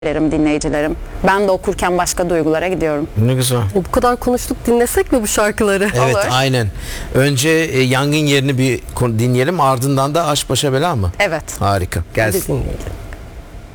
Dinleyicilerim, dinleyicilerim. Ben de okurken başka duygulara gidiyorum. Ne güzel. Bu kadar konuştuk, dinlesek mi bu şarkıları? Evet, Olur. aynen. Önce Yangın Yerini bir dinleyelim, ardından da Aşk Başa Bela mı? Evet. Harika. Hadi Gelsin. dinleyelim.